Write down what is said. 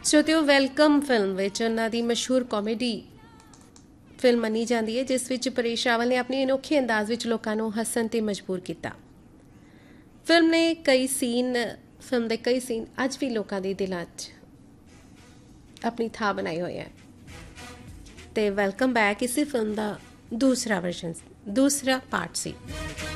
ਸੋ ਤੇ ਉਹ welcome film ਵਿੱਚ ਉਹਨਾਂ ਦੀ ਮਸ਼ਹੂਰ ਕਾਮੇਡੀ ਫਿਲਮ ਮੰਨੀ ਜਾਂਦੀ ਹੈ, ਜਿਸ ਵਿੱਚ ਪਰੇਸ਼ ਰਾਵਲ ਨੇ ਆਪਣੀ ਅਨੋਖੇ ਅੰਦਾਜ਼ ਵਿੱਚ ਲੋਕਾਂ ਨੂੰ ਹੱਸਣ 'ਤੇ ਮਜਬੂਰ ਕੀਤਾ। ਫਿਲਮ ਦੇ ਕਈ ਸੀਨ ਅੱਜ ਵੀ ਲੋਕਾਂ ਦੇ ਦਿਲਾਂ 'ਚ ਆਪਣੀ ਥਾਂ ਬਣਾਈ ਹੋਈ ਹੈ। ਤੇ ਵੈਲਕਮ ਬੈਕ ਇਸੇ ਫਿਲਮ ਦਾ ਦੂਸਰਾ ਪਾਰਟ ਸੀ।